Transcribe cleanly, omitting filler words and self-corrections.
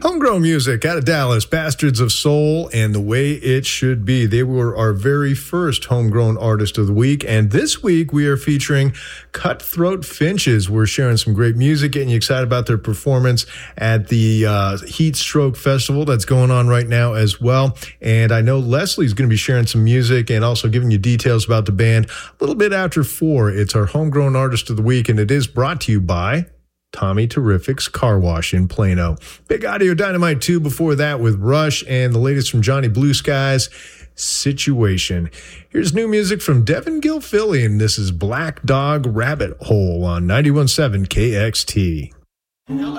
Homegrown music out of Dallas, Bastards of Soul, and The Way It Should Be. They were our very first Homegrown Artist of the Week, and this week we are featuring Cutthroat Finches. We're sharing some great music, getting you excited about their performance at the Heat Stroke Festival that's going on right now as well. And I know Leslie's going to be sharing some music and also giving you details about the band a little bit after 4. It's our Homegrown Artist of the Week, and it is brought to you by Tommy Terrific's Car Wash in Plano. Big Audio Dynamite 2 before that with Rush, and the latest from Johnny Blue Skies, Situation. Here's new music from Devin Gilfillian, and this is Black Dog Rabbit Hole on 91.7 KXT.